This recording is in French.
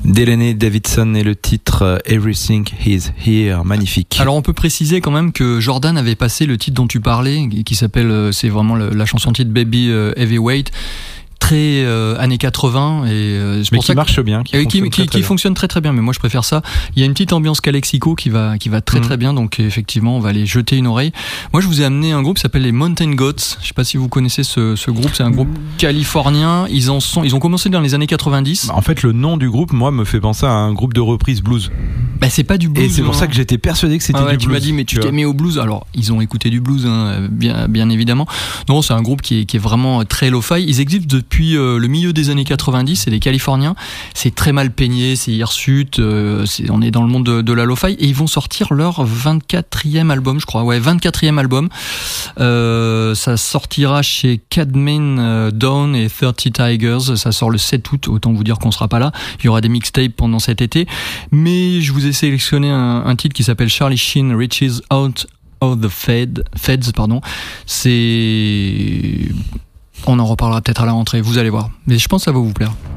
Delaney Davidson et le titre Everything Is Here, magnifique. Alors on peut préciser quand même que Jordan avait passé le titre dont tu parlais, qui s'appelle, c'est vraiment la chanson titre Baby Heavyweight, très années 80 et c'est mais pour qui ça marche bien, qui fonctionne très très bien. Mais moi je préfère ça. Il y a une petite ambiance Calexico qui va très très bien. Donc effectivement on va aller jeter une oreille. Moi je vous ai amené un groupe qui s'appelle les Mountain Goats. Je sais pas si vous connaissez ce groupe. C'est un groupe californien. Ils ont commencé dans les années 90. En fait le nom du groupe moi me fait penser à un groupe de reprise blues. Bah c'est pas du blues. Et c'est pour ça que j'étais persuadé que c'était du blues. Tu m'as dit mais tu t'es mis au blues. Alors ils ont écouté du blues bien évidemment. Non c'est un groupe qui est vraiment très lo-fi. Ils existent depuis le milieu des années 90, c'est des Californiens, c'est très mal peigné, c'est hirsute, on est dans le monde de la lo-fi et ils vont sortir leur 24e album, je crois, 24e album. Ça sortira chez Cadman Dawn et 30 Tigers, ça sort le 7 août, autant vous dire qu'on sera pas là. Il y aura des mixtapes pendant cet été, mais je vous ai sélectionné un titre qui s'appelle Charlie Sheen Reaches Out of the Feds, c'est... On en reparlera peut-être à la rentrée, vous allez voir. Mais je pense que ça va vous plaire.